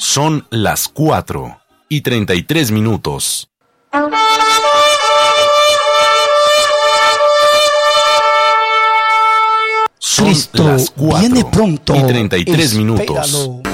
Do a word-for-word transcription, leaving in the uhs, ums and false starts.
Son las cuatro y treinta y tres minutos. Son Cristo las cuatro viene pronto. y treinta y tres minutos. Espéralo.